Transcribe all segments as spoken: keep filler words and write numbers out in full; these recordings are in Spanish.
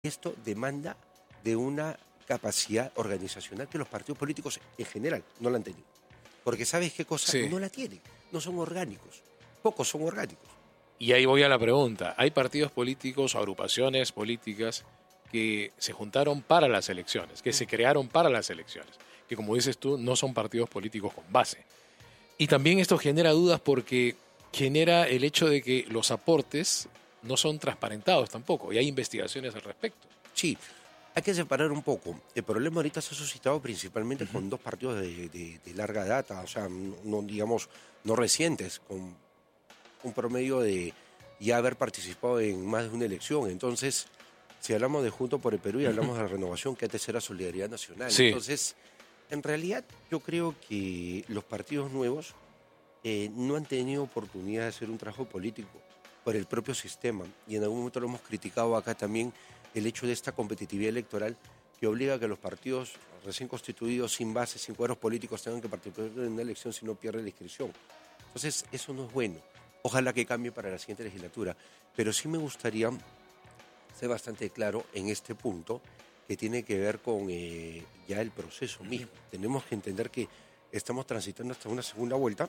Esto demanda de una capacidad organizacional que los partidos políticos en general no la han tenido. Porque ¿sabes qué cosa? Sí. No la tienen, no son orgánicos, pocos son orgánicos. Y ahí voy a la pregunta. Hay partidos políticos o agrupaciones políticas que se juntaron para las elecciones, que se crearon para las elecciones, que como dices tú, no son partidos políticos con base. Y también esto genera dudas porque genera el hecho de que los aportes no son transparentados tampoco y hay investigaciones al respecto. Sí, hay que separar un poco. El problema ahorita se ha suscitado principalmente uh-huh. con dos partidos de, de, de larga data, o sea, no digamos, no recientes, con un promedio de ya haber participado en más de una elección. Entonces, si hablamos de Juntos por el Perú y hablamos de la renovación, que antes era Solidaridad Nacional. Sí. Entonces, en realidad, yo creo que los partidos nuevos eh, no han tenido oportunidad de hacer un trabajo político por el propio sistema. Y en algún momento lo hemos criticado acá también, el hecho de esta competitividad electoral que obliga a que los partidos recién constituidos, sin base, sin cuadros políticos, tengan que participar en una elección si no pierden la inscripción. Entonces, eso no es bueno. Ojalá que cambie para la siguiente legislatura. Pero sí me gustaría ser bastante claro en este punto que tiene que ver con eh, ya el proceso mismo. Tenemos que entender que estamos transitando hasta una segunda vuelta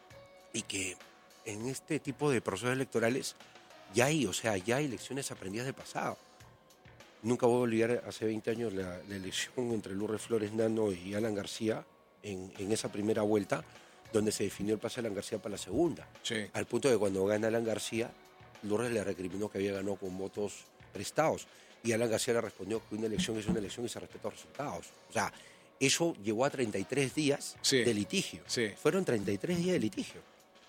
y que en este tipo de procesos electorales ya hay, o sea, ya hay elecciones aprendidas del pasado. Nunca voy a olvidar hace veinte años la, la elección entre Lourdes Flores Nano y Alan García en, en esa primera vuelta, donde se definió el pase de Alan García para la segunda. Sí. Al punto de que cuando gana Alan García, Lourdes le recriminó que había ganado con votos prestados. Y Alan García le respondió que una elección es una elección y se respetan los resultados. O sea, eso llevó a treinta y tres días sí. de litigio. Sí. Fueron treinta y tres días de litigio.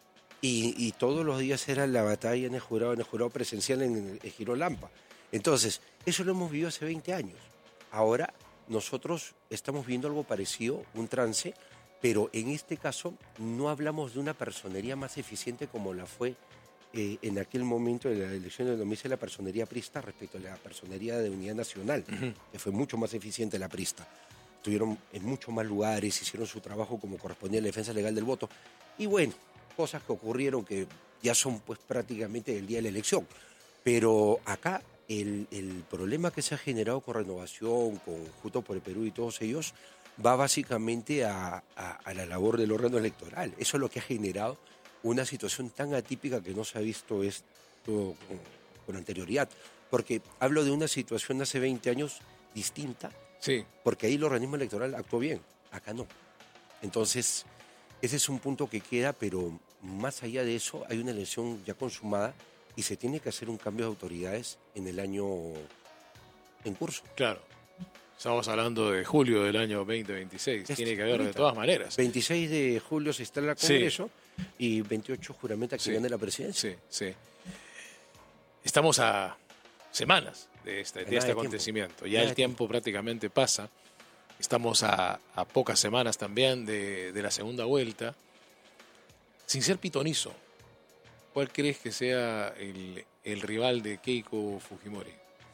Y, y todos los días era la batalla en el jurado, en el jurado presencial en el, el Giro Lampa. Entonces, eso lo hemos vivido hace veinte años. Ahora nosotros estamos viendo algo parecido, un trance, pero en este caso no hablamos de una personería más eficiente como la fue eh, en aquel momento de la elección de dos mil seis la personería prista respecto a la personería de Unidad Nacional, uh-huh. que fue mucho más eficiente la prista. Estuvieron en muchos más lugares, hicieron su trabajo como correspondía a la defensa legal del voto. Y bueno, cosas que ocurrieron que ya son pues prácticamente el día de la elección. Pero acá el, el problema que se ha generado con Renovación, con Juntos por el Perú y todos ellos, va básicamente a, a, a la labor del órgano electoral. Eso es lo que ha generado una situación tan atípica que no se ha visto esto con, con anterioridad. Porque hablo de una situación hace veinte años distinta, sí. porque ahí el organismo electoral actuó bien, acá no. Entonces, ese es un punto que queda, pero más allá de eso, hay una elección ya consumada y se tiene que hacer un cambio de autoridades en el año en curso. Claro. Estamos hablando de julio del año veinte veintiséis. Es Tiene que haber de todas maneras. veintiséis de julio se instala el Congreso sí. y veintiocho juramenta que sí. gane la presidencia. Sí, sí. Estamos a semanas de este, de este acontecimiento. Tiempo. Ya Nada el tiempo, tiempo prácticamente pasa. Estamos a, a pocas semanas también de, de la segunda vuelta. Sin ser pitonizo, ¿cuál crees que sea el, el rival de Keiko Fujimori?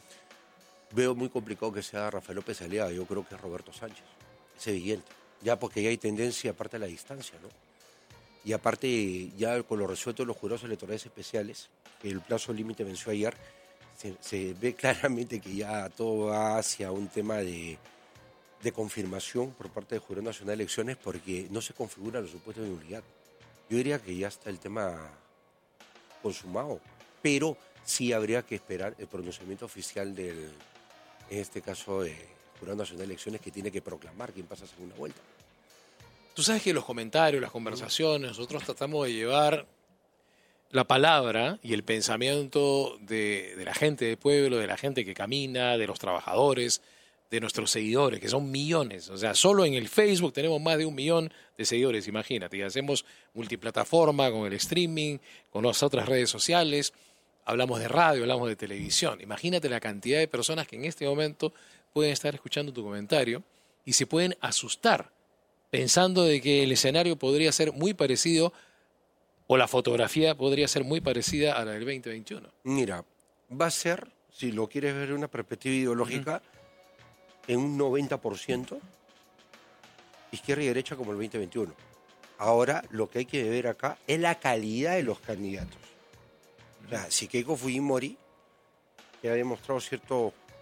Veo muy complicado que sea Rafael López Aliaga, yo creo que es Roberto Sánchez, es evidente, ya porque ya hay tendencia aparte de la distancia, ¿no? Y aparte ya con lo resuelto de los jurados electorales especiales, que el plazo límite venció ayer, se, se ve claramente que ya todo va hacia un tema de, de confirmación por parte del Jurado Nacional de Elecciones porque no se configuran los supuestos de nulidad. Yo diría que ya está el tema consumado, pero sí habría que esperar el pronunciamiento oficial del... en este caso, el eh, Jurado Nacional de Elecciones que tiene que proclamar quién pasa a segunda vuelta. Tú sabes que los comentarios, las conversaciones, nosotros tratamos de llevar la palabra y el pensamiento de, de la gente del pueblo, de la gente que camina, de los trabajadores, de nuestros seguidores, que son millones. O sea, solo en el Facebook tenemos más de un millón de seguidores, imagínate. Y hacemos multiplataforma con el streaming, con las otras redes sociales. Hablamos de radio, hablamos de televisión. Imagínate la cantidad de personas que en este momento pueden estar escuchando tu comentario y se pueden asustar pensando de que el escenario podría ser muy parecido o la fotografía podría ser muy parecida a la del veinte veintiuno. Mira, va a ser, si lo quieres ver en una perspectiva ideológica, uh-huh. en un noventa por ciento izquierda y derecha como el veinte veintiuno. Ahora, lo que hay que ver acá es la calidad de los candidatos. O sea, si Keiko Fujimori, que ha demostrado cierto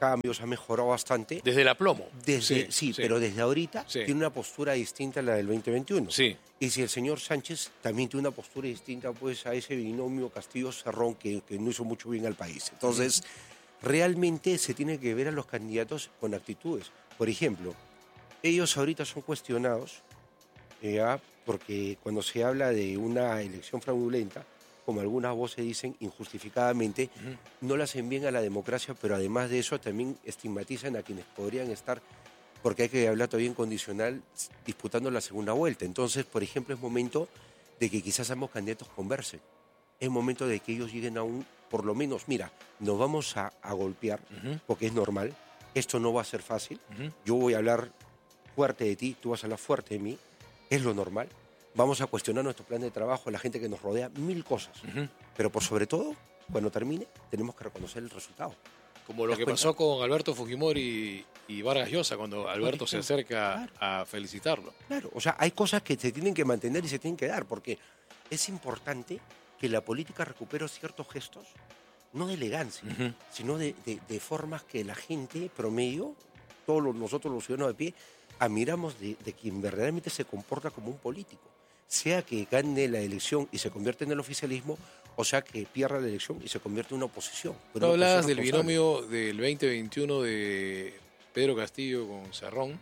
cambios, ha mejorado bastante. Desde el aplomo. Desde, sí, sí, pero desde ahorita sí. tiene una postura distinta a la del veinte veintiuno. Sí. Y si el señor Sánchez también tiene una postura distinta pues a ese binomio Castillo-Cerrón que, que no hizo mucho bien al país. Entonces, uh-huh. realmente se tiene que ver a los candidatos con actitudes. Por ejemplo, ellos ahorita son cuestionados eh, porque cuando se habla de una elección fraudulenta, como algunas voces dicen injustificadamente, uh-huh. no las envían a la democracia, pero además de eso también estigmatizan a quienes podrían estar, porque hay que hablar todavía en condicional, disputando la segunda vuelta. Entonces, por ejemplo, es momento de que quizás ambos candidatos conversen. Es momento de que ellos lleguen a un, por lo menos, mira, nos vamos a, a golpear, uh-huh. porque es normal, esto no va a ser fácil, uh-huh. yo voy a hablar fuerte de ti, tú vas a hablar fuerte de mí, es lo normal. Vamos a cuestionar nuestro plan de trabajo, la gente que nos rodea, mil cosas. Uh-huh. Pero por sobre todo, cuando termine, tenemos que reconocer el resultado. Como lo que cuenta? pasó con Alberto Fujimori y Vargas Llosa, cuando Alberto se acerca claro. a felicitarlo. Claro, o sea, hay cosas que se tienen que mantener y se tienen que dar, porque es importante que la política recupere ciertos gestos, no de elegancia, uh-huh. sino de, de, de formas que la gente promedio, todos los, nosotros los ciudadanos de pie, admiramos de, de quien verdaderamente se comporta como un político. Sea que gane la elección y se convierte en el oficialismo, o sea que pierda la elección y se convierte en una oposición. Tú hablabas del binomio del veinte veintiuno de Pedro Castillo con Cerrón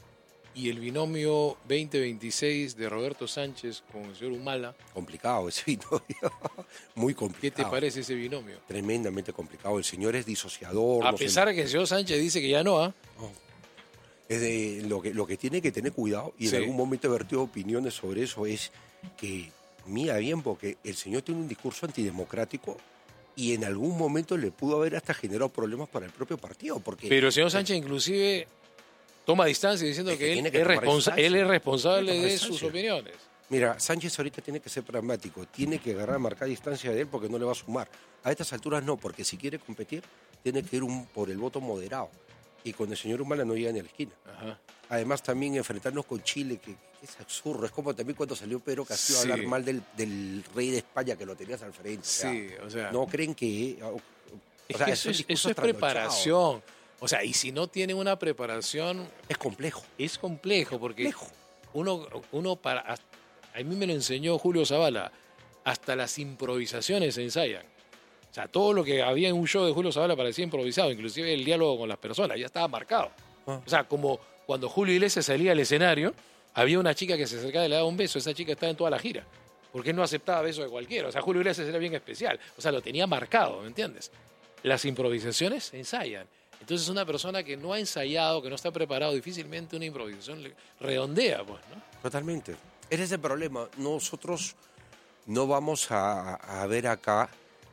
y el binomio veinte veintiséis de Roberto Sánchez con el señor Humala. Complicado ese binomio, muy complicado. ¿Qué te parece ese binomio? Tremendamente complicado. El señor es disociador. A pesar de que el señor Sánchez dice que ya no, ¿ah? ¿eh? Oh. Es de lo que, lo que tiene que tener cuidado, y sí. en algún momento he vertido opiniones sobre eso, es que, mira bien, porque el señor tiene un discurso antidemocrático y en algún momento le pudo haber hasta generado problemas para el propio partido. Porque, Pero el señor Sánchez inclusive toma distancia diciendo es que, que, él, que es responsa- él es responsable de sus opiniones. Mira, Sánchez ahorita tiene que ser pragmático, tiene que agarrar, marcar distancia de él porque no le va a sumar. A estas alturas no, porque si quiere competir, tiene que ir un, por el voto moderado. Y con el señor Humala no llega ni a la esquina. Ajá. Además, también enfrentarnos con Chile, que, que es absurdo. Es como también cuando salió Pedro Castillo sí. a hablar mal del, del rey de España, que lo tenías al frente. Sí, o sea. O sea no creen que... O es sea, que eso es, eso es preparación. O sea, y si no tienen una preparación... Es complejo. Es complejo, porque complejo. uno, uno para... A mí me lo enseñó Julio Zavala. Hasta las improvisaciones se ensayan. O sea, todo lo que había en un show de Julio Zavala parecía improvisado, inclusive el diálogo con las personas, ya estaba marcado. Ah. O sea, como cuando Julio Iglesias salía al escenario, había una chica que se acercaba y le daba un beso, esa chica estaba en toda la gira, porque él no aceptaba besos de cualquiera. O sea, Julio Iglesias era bien especial, o sea, lo tenía marcado, ¿me entiendes? Las improvisaciones se ensayan. Entonces una persona que no ha ensayado, que no está preparado, difícilmente una improvisación le redondea, pues, ¿no? Totalmente. Ese es el problema. Nosotros no vamos a, a ver acá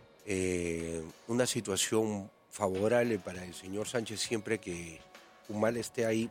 Eh, una situación favorable para el señor Sánchez siempre que Humala esté ahí,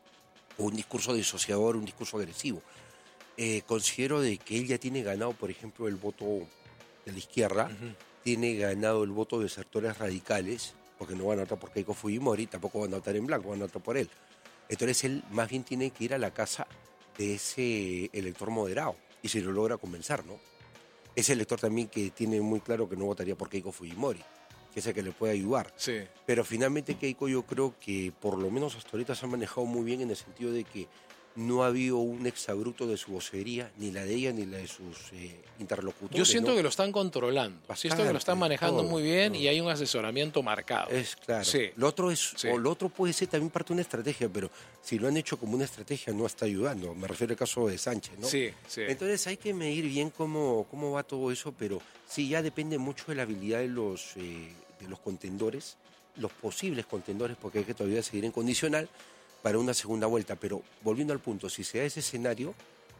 o un discurso disociador, un discurso agresivo. Eh, considero de que él ya tiene ganado, por ejemplo, el voto de la izquierda, uh-huh. tiene ganado el voto de sectores radicales, porque no van a votar por Keiko Fujimori, tampoco van a votar en blanco, van a votar por él. Entonces él más bien tiene que ir a la casa de ese elector moderado, y si lo logra convencer, ¿no? Ese elector también que tiene muy claro que no votaría por Keiko Fujimori, que es el que le puede ayudar. Sí. Pero finalmente Keiko yo creo que por lo menos hasta ahorita se ha manejado muy bien en el sentido de que no ha habido un exabrupto de su vocería, ni la de ella ni la de sus eh, interlocutores. Yo siento ¿no? que lo están controlando. Bastante, siento que lo están manejando todo, muy bien todo. Y hay un asesoramiento marcado. Es claro. Sí. Lo otro es, sí. o lo otro puede ser también parte de una estrategia, pero si lo han hecho como una estrategia no está ayudando. Me refiero al caso de Sánchez, ¿no? Sí, sí. Entonces hay que medir bien cómo, cómo va todo eso, pero sí ya depende mucho de la habilidad de los, eh, de los contendores, los posibles contendores, porque hay que todavía seguir en condicional para una segunda vuelta. Pero volviendo al punto, si se da ese escenario,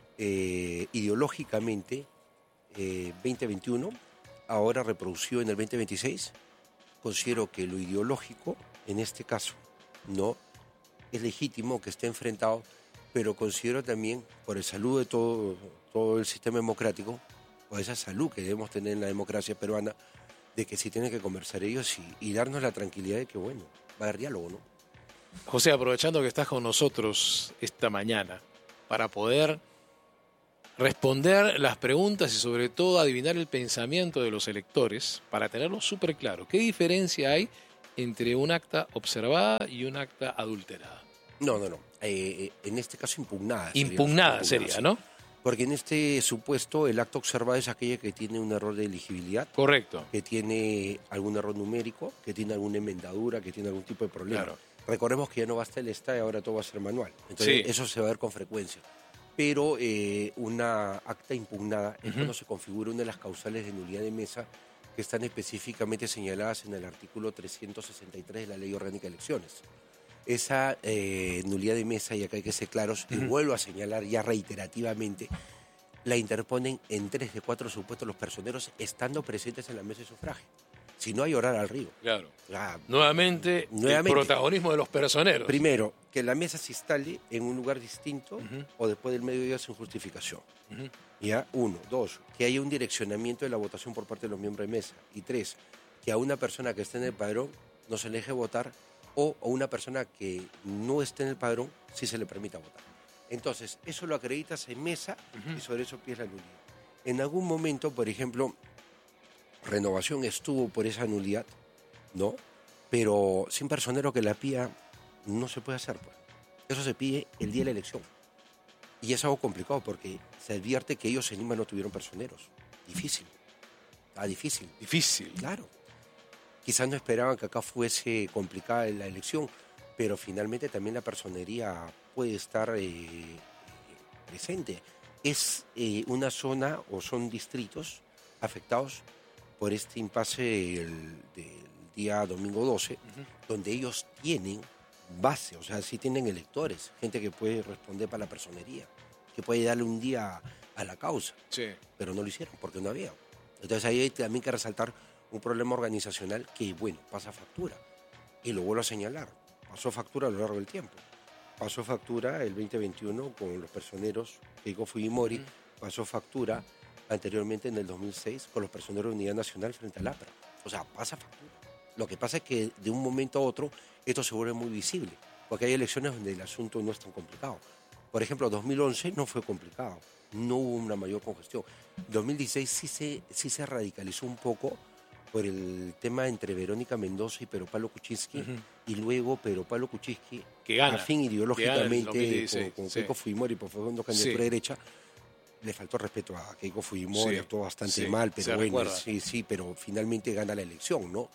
eh, ideológicamente, eh, veinte veintiuno, ahora reproducido en el veinte veintiséis, considero que lo ideológico, en este caso, no es legítimo que esté enfrentado, pero considero también, por el salud de todo, todo el sistema democrático, por esa salud que debemos tener en la democracia peruana, de que sí tienen que conversar ellos y, y darnos la tranquilidad de que, bueno, va a haber diálogo, ¿no? José, aprovechando que estás con nosotros esta mañana, para poder responder las preguntas y sobre todo adivinar el pensamiento de los electores, para tenerlo súper claro, ¿qué diferencia hay entre un acta observada y un acta adulterada. No, no, no. Eh, en este caso impugnada. Sería, Impugnada sería, sí. ¿no? Porque en este supuesto el acta observada es aquella que tiene un error de elegibilidad. Correcto. Que tiene algún error numérico, que tiene alguna enmendadura, que tiene algún tipo de problema. Claro. Recordemos que ya no basta el ESTA y ahora todo va a ser manual. Entonces Sí. eso se va a ver con frecuencia. Pero eh, una acta impugnada es Ujú. cuando se configura una de las causales de nulidad de mesa que están específicamente señaladas en el artículo trescientos sesenta y tres de la Ley Orgánica de Elecciones. Esa eh, nulidad de mesa, y acá hay que ser claros, y Ujú. vuelvo a señalar ya reiterativamente, la interponen en tres de cuatro supuestos los personeros estando presentes en la mesa de sufragio. Si no hay orar al río. Claro. Ah, Nuevamente, Nuevamente. el protagonismo de los personeros. primero, que la mesa se instale en un lugar distinto Ujú. o después del mediodía sin justificación. Ujú. Ya, uno. Dos, que haya un direccionamiento de la votación por parte de los miembros de mesa. Y tres, que a una persona que esté en el padrón no se le deje votar o a una persona que no esté en el padrón sí se le permita votar. Entonces, eso lo acreditas en mesa Ujú. y sobre eso pides la nulidad. En algún momento, por ejemplo, Renovación estuvo por esa nulidad, ¿no? Pero sin personero que la pida no se puede hacer, pues. Eso se pide el día de la elección. Y es algo complicado porque se advierte que ellos en Lima no tuvieron personeros. Difícil. Ah, difícil. Difícil. Claro. Quizás no esperaban que acá fuese complicada la elección, pero finalmente también la personería puede estar eh, eh, presente. Es eh, una zona o son distritos afectados por este impasse del, del día domingo doce, Ujú. donde ellos tienen base, o sea, sí tienen electores, gente que puede responder para la personería, que puede darle un día a la causa, Sí. pero no lo hicieron porque no había. Entonces ahí hay también que resaltar un problema organizacional que, bueno, pasa factura. Y lo vuelvo a señalar, pasó factura a lo largo del tiempo. Pasó factura el veinte veintiuno con los personeros Keiko Fujimori, Ujú. pasó factura anteriormente en el dos mil seis con los personeros de Unidad Nacional frente al APRA. O sea, pasa factura. Lo que pasa es que de un momento a otro esto se vuelve muy visible, porque hay elecciones donde el asunto no es tan complicado. Por ejemplo, dos mil once no fue complicado, no hubo una mayor congestión. dos mil dieciséis sí se, sí se radicalizó un poco por el tema entre Verónica Mendoza y Pedro Pablo Kuczynski, Ujú. y luego Pedro Pablo Kuczynski, Que gana. afín Que gana en el dos ideológicamente mil dieciséis, con, con sí. Keiko Fujimori por segundo candidatura Sí. derecha, le faltó respeto a Keiko Fujimori, Sí, actuó bastante sí, mal, se pero bueno, recuerda. sí, sí, pero finalmente gana la elección, ¿no?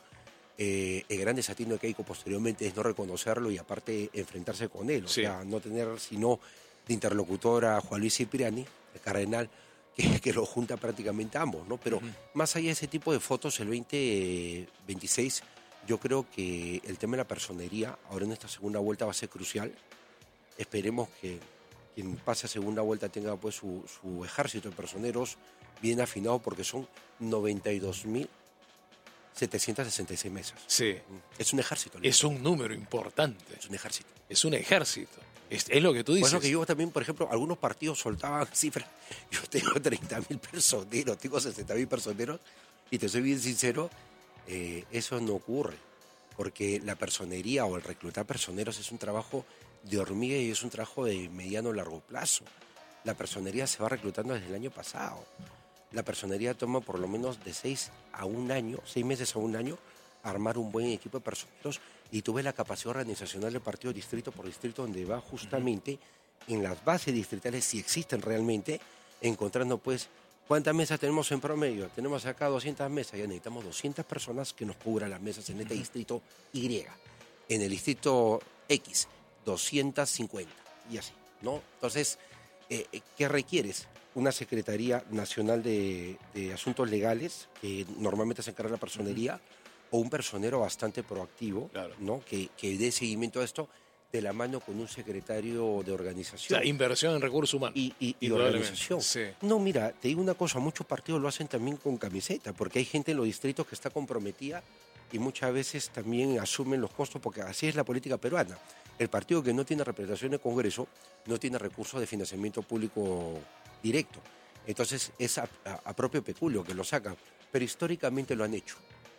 Eh, el gran desatino de Keiko posteriormente es no reconocerlo y aparte enfrentarse con él, o Sí. sea, no tener sino de interlocutor a Juan Luis Cipriani, el cardenal, que, que lo junta prácticamente a ambos, ¿no? Pero Ujú. más allá de ese tipo de fotos, el veinte veintiséis, yo creo que el tema de la personería, ahora en esta segunda vuelta va a ser crucial. Esperemos que quien pase a segunda vuelta tenga pues su, su ejército de personeros bien afinado, porque son noventa y dos mil setecientas sesenta y seis mesas. Sí. Es un ejército. ¿no? Es un número importante. Es un ejército. Es un ejército. Es, es lo que tú Por dices. eso que yo también, por ejemplo, algunos partidos soltaban cifras. Yo tengo treinta mil personeros, tengo sesenta mil personeros, y te soy bien sincero, eh, eso no ocurre. Porque la personería o el reclutar personeros es un trabajo de hormiga y es un trabajo de mediano o largo plazo. La personería se va reclutando desde el año pasado. La personería toma por lo menos de seis a un año, seis meses a un año, armar un buen equipo de personeros, y tú ves la capacidad organizacional del partido distrito por distrito, donde va justamente en las bases distritales, si existen realmente, encontrando pues cuántas mesas tenemos en promedio. Tenemos acá doscientas mesas, ya necesitamos doscientas personas que nos cubran las mesas en este distrito Y. En el distrito X, doscientas cincuenta y así, ¿no? Entonces, eh, ¿qué requieres? Una Secretaría Nacional de, de Asuntos Legales, que normalmente se encarga de la personería, o un personero bastante proactivo, Claro. ¿no? que, que dé seguimiento a esto de la mano con un secretario de O organización. sea, inversión en recursos humanos. y, y, y Indudablemente, organización. sí. No, mira, te digo una cosa, muchos partidos lo hacen también con camiseta, porque hay gente en los distritos que está comprometida y muchas veces también asumen los costos, porque así es la política peruana. El partido que no tiene representación en el Congreso no tiene recursos de financiamiento público directo. Entonces es a, a, a propio peculio que lo sacan, pero históricamente lo han hecho.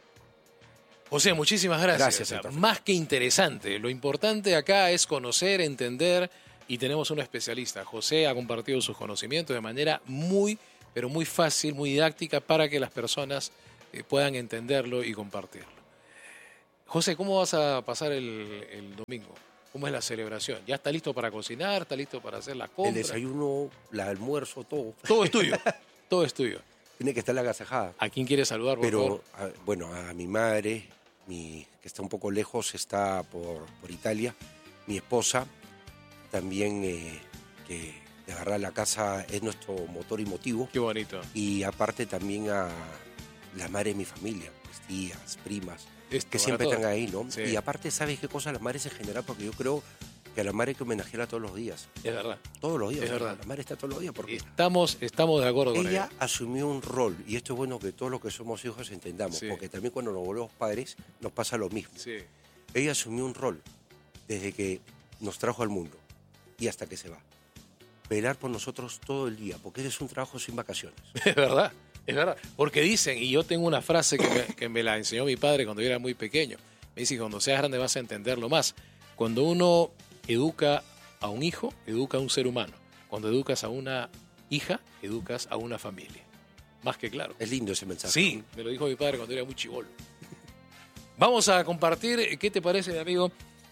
José, muchísimas gracias. Gracias, O sea, Héctor. más que interesante. Lo importante acá es conocer, entender, y tenemos un especialista. José ha compartido sus conocimientos de manera muy, pero muy fácil, muy didáctica, para que las personas eh, puedan entenderlo y compartirlo. José, ¿cómo vas a pasar el, el domingo? ¿Cómo es la celebración? ¿Ya está listo para cocinar? ¿Está listo para hacer la compra? El desayuno, el almuerzo, todo. Todo es tuyo. Todo es tuyo. Tiene que estar la agasajada. ¿A quién quieres saludar, por Pero, favor? a, bueno, a mi madre, mi, que está un poco lejos, está por, por Italia. Mi esposa, también, eh, que de verdad la casa es nuestro motor y motivo. Qué bonito. Y aparte también a la madre de mi familia, mis tías, primas, Esto, que siempre para están ahí, ¿no? Sí. Y aparte, ¿sabes qué cosa? Las madres en general, porque yo creo que a la madre hay que homenajearla todos los días. Es verdad. Todos los días. Es verdad. La madre está todos los días porque Estamos, estamos de acuerdo con ella ella. asumió un rol, y esto es bueno que todos los que somos hijos entendamos, Sí. porque también cuando nos volvemos padres nos pasa lo mismo. Sí. Ella asumió un rol desde que nos trajo al mundo y hasta que se va. Velar por nosotros todo el día, porque ese es un trabajo sin vacaciones. Es verdad, es verdad. Porque dicen, y yo tengo una frase que me, que me la enseñó mi padre cuando yo era muy pequeño. Me dice, cuando seas grande vas a entenderlo más. Cuando uno educa a un hijo, educa a un ser humano. Cuando educas a una hija, educas a una familia. Más que claro. Es lindo ese mensaje. Sí, me lo dijo mi padre cuando era muy chibolo. Vamos a compartir, ¿qué te parece, amigo?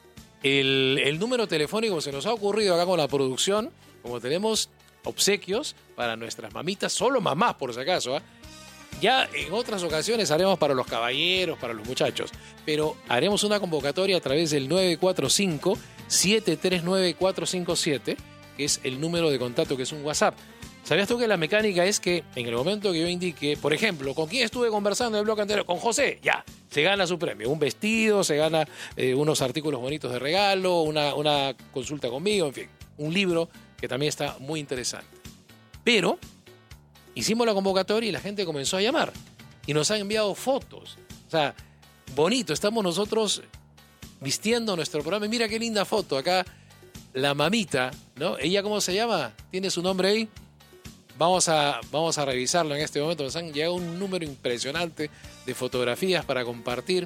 El, el número telefónico se nos ha ocurrido acá con la producción, como tenemos obsequios para nuestras mamitas, solo mamás por si acaso, ¿eh? Ya en otras ocasiones haremos para los caballeros, para los muchachos, pero haremos una convocatoria a través del nueve cuatro cinco, siete tres nueve, cuatro cinco siete, que es el número de contacto, que es un WhatsApp. ¿Sabías tú que la mecánica es que en el momento que yo indique, por ejemplo, ¿con quién estuve conversando en el bloque anterior? Con José, ya, se gana su premio. Un vestido, se gana eh, unos artículos bonitos de regalo, una, una consulta conmigo, en fin, un libro que también está muy interesante. Pero hicimos la convocatoria y la gente comenzó a llamar y nos han enviado fotos. O sea, bonito, estamos nosotros vistiendo nuestro programa. Y mira qué linda foto, acá la mamita, ¿no? ¿Ella cómo se llama? ¿Tiene su nombre ahí? Vamos a, vamos a revisarlo en este momento. Nos han llegado un número impresionante de fotografías para compartir.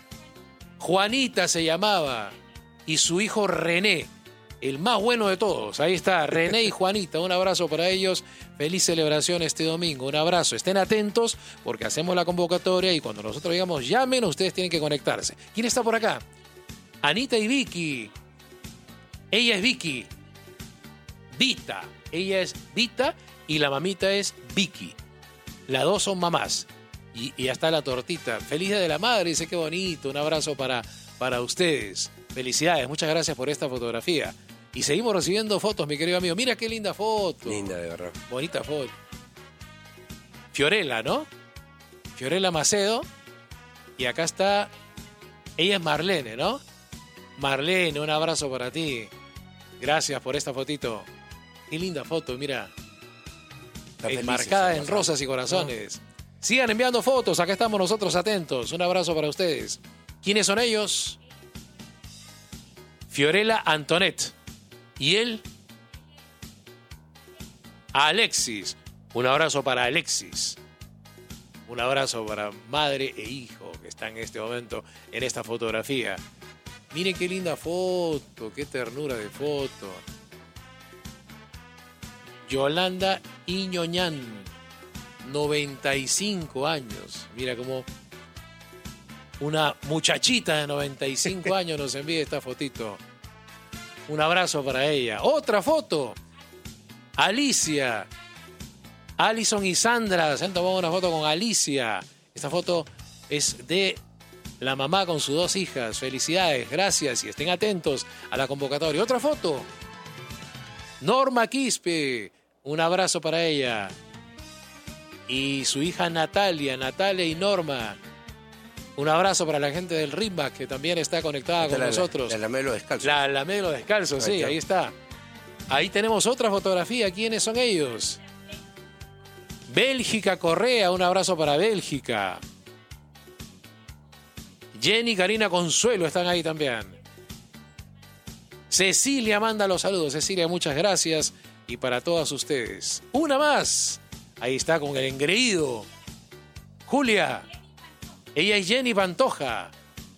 Juanita se llamaba y su hijo René, el más bueno de todos. Ahí está, René y Juanita. Un abrazo para ellos. Feliz celebración este domingo. Un abrazo. Estén atentos porque hacemos la convocatoria y cuando nosotros digamos llamen, ustedes tienen que conectarse. ¿Quién está por acá? Anita y Vicky. Ella es Vicky. Vita. Ella es Vita y la mamita es Vicky. Las dos son mamás. Y, y ya está la tortita. Feliz Día de la Madre. Dice qué bonito. Un abrazo para, para ustedes. Felicidades. Muchas gracias por esta fotografía. Y seguimos recibiendo fotos, mi querido amigo. Mira qué linda foto. Linda, de verdad. Bonita foto. Fiorella, ¿no? Fiorella Macedo. Y acá está. Ella es Marlene, ¿no? Marlene, un abrazo para ti. Gracias por esta fotito. Qué linda foto, mira. Enmarcada en rosas y corazones. ¿No? Sigan enviando fotos, acá estamos nosotros atentos. Un abrazo para ustedes. ¿Quiénes son ellos? Fiorella Antonet. Y él, Alexis. Un abrazo para Alexis. Un abrazo para madre e hijo que están en este momento en esta fotografía. Miren qué linda foto, qué ternura de foto. Yolanda Iñoñán, noventa y cinco años. Mira cómo una muchachita de noventa y cinco años nos envía esta fotito. Un abrazo para ella. Otra foto. Alicia. Alison y Sandra se han tomado una foto con Alicia. Esta foto es de la mamá con sus dos hijas. Felicidades, gracias y estén atentos a la convocatoria. Otra foto. Norma Quispe. Un abrazo para ella. Y su hija Natalia, Natalia y Norma. Un abrazo para la gente del Ritmac que también está conectada Esta con la, nosotros. La, la Lamelo Descalzo. La Lamelo Descalzo, sí, ahí está. Ahí tenemos otra fotografía. ¿Quiénes son ellos? Bélgica Correa, un abrazo para Bélgica. Jenny, Karina Consuelo están ahí también. Cecilia manda los saludos. Cecilia, muchas gracias. Y para todas ustedes. Una más. Ahí está con el engreído. Julia. Ella es Jenny Pantoja.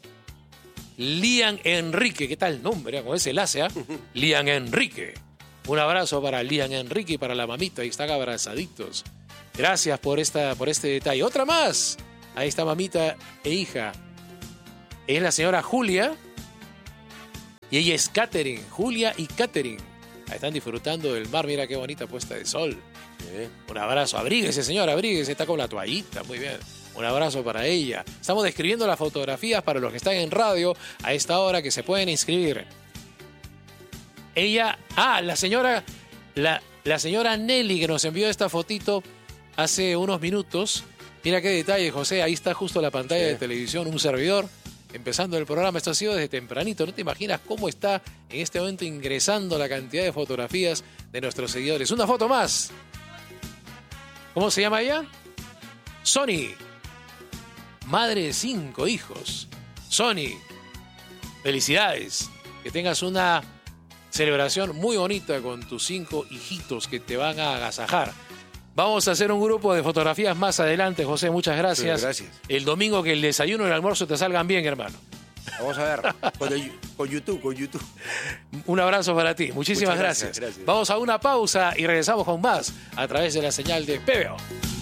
Lian Enrique. ¿Qué tal el nombre? Con ese enlace, ¿eh? Lian Enrique. Un abrazo para Lian Enrique y para la mamita. Ahí están abrazaditos. Gracias por, esta, por este detalle. Otra más. Ahí está mamita e hija. Es la señora Julia y ella es Catherine. Julia y Catherine. Están disfrutando del mar. Mira qué bonita puesta de sol. Sí. Un abrazo. Abríguese, señora, abríguese. Está con la toallita. Muy bien. Un abrazo para ella. Estamos describiendo las fotografías para los que están en radio a esta hora que se pueden inscribir. Ella, ah, la señora, la, la señora Nelly que nos envió esta fotito hace unos minutos. Mira qué detalle, José. Ahí está justo la pantalla Sí. de televisión, un servidor. Empezando el programa, esto ha sido desde tempranito. No te imaginas cómo está en este momento ingresando la cantidad de fotografías de nuestros seguidores. Una foto más. ¿Cómo se llama ella? Sony. Madre de cinco hijos. Sony. Felicidades. Que tengas una celebración muy bonita con tus cinco hijitos que te van a agasajar. Vamos a hacer un grupo de fotografías más adelante, José. Muchas gracias. Sí, gracias. El domingo que el desayuno y el almuerzo te salgan bien, hermano. Vamos a ver. Con, el- con YouTube, con YouTube. Un abrazo para ti. Muchísimas Muchas gracias, gracias. gracias. Vamos a una pausa y regresamos con más a través de la señal de P B O.